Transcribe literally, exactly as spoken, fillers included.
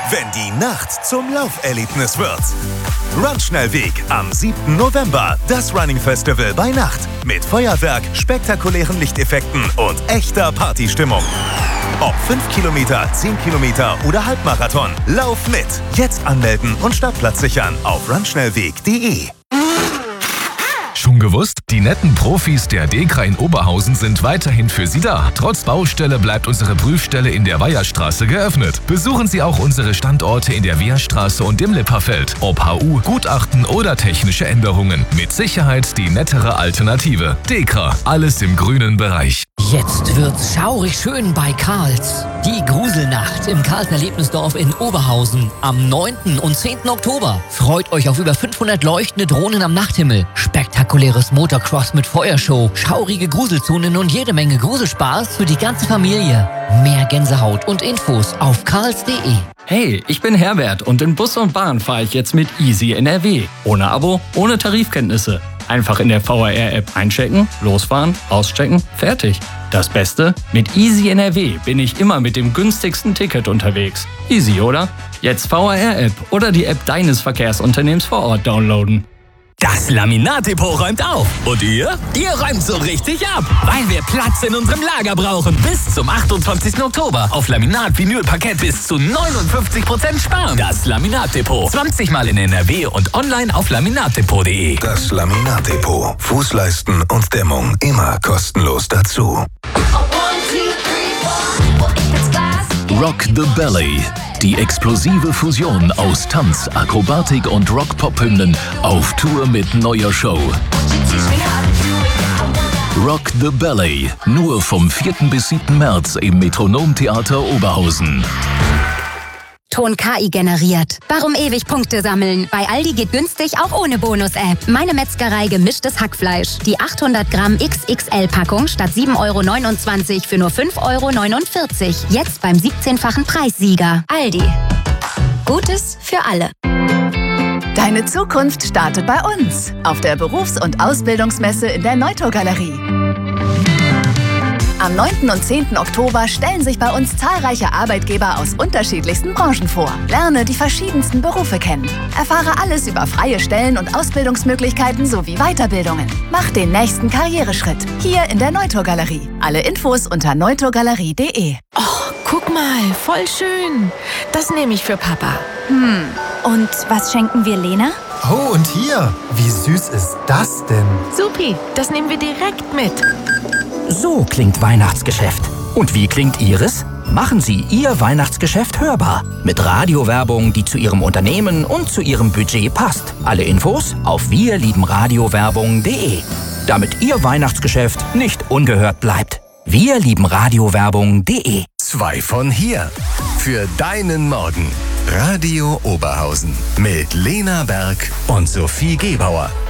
wenn die Nacht zum Lauferlebnis wird. Run-Schnellweg am siebten November. Das Running Festival bei Nacht. Mit Feuerwerk, spektakulären Lichteffekten und echter Partystimmung. Ob fünf Kilometer, zehn Kilometer oder Halbmarathon. Lauf mit. Jetzt anmelden und Startplatz sichern auf run schnellweg punkt de. Schon gewusst? Die netten Profis der DEKRA in Oberhausen sind weiterhin für Sie da. Trotz Baustelle bleibt unsere Prüfstelle in der Weiherstraße geöffnet. Besuchen Sie auch unsere Standorte in der Wehrstraße und im Lipperfeld. Ob H U, Gutachten oder technische Änderungen. Mit Sicherheit die nettere Alternative. DEKRA, alles im grünen Bereich. Jetzt wird's schaurig schön bei Karls. Die Gruselnacht im Karls Erlebnisdorf in Oberhausen am neunten und zehnten Oktober. Freut euch auf über fünfhundert leuchtende Drohnen am Nachthimmel, spektakuläres Motocross mit Feuershow, schaurige Gruselzonen und jede Menge Gruselspaß für die ganze Familie. Mehr Gänsehaut und Infos auf karls punkt de. Hey, ich bin Herbert und in Bus und Bahn fahre ich jetzt mit Easy N R W. Ohne Abo, ohne Tarifkenntnisse. Einfach in der V R R-App einchecken, losfahren, auschecken, fertig. Das Beste? Mit Easy N R W bin ich immer mit dem günstigsten Ticket unterwegs. Easy, oder? Jetzt V R R-App oder die App deines Verkehrsunternehmens vor Ort downloaden. Das Laminat-Depot räumt auf. Und ihr? Ihr räumt so richtig ab. Weil wir Platz in unserem Lager brauchen. Bis zum achtundzwanzigsten Oktober. Auf Laminat-Vinyl-Parkett bis zu neunundfünfzig Prozent sparen. Das Laminat-Depot. zwanzig Mal in N R W und online auf laminatdepot punkt de. Das Laminat-Depot. Fußleisten und Dämmung immer kostenlos dazu. Rock the Ballet. Die explosive Fusion aus Tanz, Akrobatik und Rock-Pop-Hymnen auf Tour mit neuer Show. Rock the Ballet. Nur vom vierten bis siebten März im Metronom-Theater Oberhausen. Ton K I generiert. Warum ewig Punkte sammeln? Bei Aldi geht günstig auch ohne Bonus-App. Meine Metzgerei gemischtes Hackfleisch. Die achthundert Gramm X X L-Packung statt sieben Euro neunundzwanzig für nur fünf Euro neunundvierzig. Jetzt beim siebzehnfachen Preissieger. Aldi. Gutes für alle. Deine Zukunft startet bei uns. Auf der Berufs- und Ausbildungsmesse in der Neuto-Galerie. Am neunten und zehnten Oktober stellen sich bei uns zahlreiche Arbeitgeber aus unterschiedlichsten Branchen vor. Lerne die verschiedensten Berufe kennen. Erfahre alles über freie Stellen und Ausbildungsmöglichkeiten sowie Weiterbildungen. Mach den nächsten Karriereschritt. Hier in der Neuto-Galerie. Alle Infos unter neutogalerie punkt de. Oh, guck mal, voll schön. Das nehme ich für Papa. Hm. Und was schenken wir Lena? Oh, und hier. Wie süß ist das denn? Supi, das nehmen wir direkt mit. So klingt Weihnachtsgeschäft. Und wie klingt Ihres? Machen Sie Ihr Weihnachtsgeschäft hörbar. Mit Radiowerbung, die zu Ihrem Unternehmen und zu Ihrem Budget passt. Alle Infos auf wir lieben radiowerbung punkt de. Damit Ihr Weihnachtsgeschäft nicht ungehört bleibt. wir lieben radiowerbung punkt de. Zwei von hier. Für deinen Morgen. Radio Oberhausen. Mit Lena Berg und Sophie Gebauer.